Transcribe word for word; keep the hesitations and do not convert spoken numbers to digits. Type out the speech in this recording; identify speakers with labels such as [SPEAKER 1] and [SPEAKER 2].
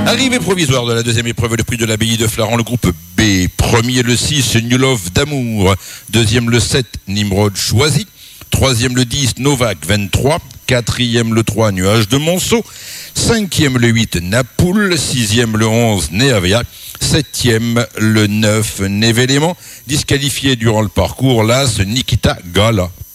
[SPEAKER 1] Arrivée provisoire de la deuxième épreuve, le prix de l'abbaye de Flaran, le groupe B. Premier le six, New Love d'amour. Deuxième le sept, Nimrod choisi. Troisième le dix, Novak vingt-trois. Quatrième le trois, Nuage de Monceau. Cinquième le huit, Napoule. Sixième le onze, Neavia. Septième le neuf, Nevélément. Disqualifié durant le parcours, l'As Nikita Gala.